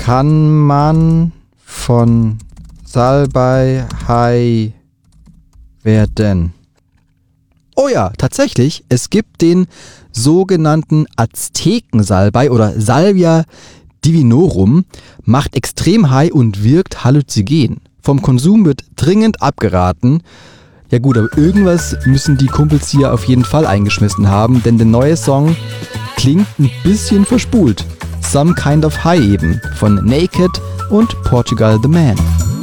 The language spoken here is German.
Kann man von Salbei high werden? Oh ja, tatsächlich, es gibt den sogenannten Aztekensalbei oder Salvia divinorum, macht extrem high und wirkt halluzinogen. Vom Konsum wird dringend abgeraten. Ja gut, aber irgendwas müssen die Kumpels hier auf jeden Fall eingeschmissen haben, denn der neue Song klingt ein bisschen verspult. Some Kind of High eben, von Naked und Portugal the Man.